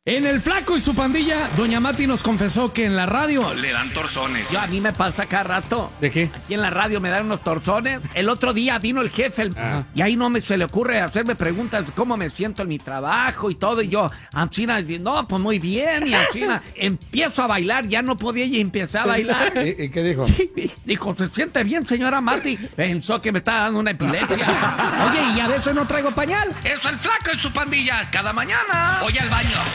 En el Flaco y su pandilla, doña Mati nos confesó que en la radio le dan torzones. A mí me pasa cada rato. ¿De qué? Aquí en la radio me dan unos torzones. El otro día vino el jefe y ahí se le ocurre hacerme preguntas de cómo me siento en mi trabajo y todo. Y yo, China, no, pues muy bien. Y China, empiezo a bailar. Ya no podía y empecé a bailar. ¿Y qué dijo? Dijo, ¿se siente bien, señora Mati? Pensó que me estaba dando una epilepsia. Oye, y a veces no traigo pañal. Es el Flaco y su pandilla. Cada mañana voy al baño.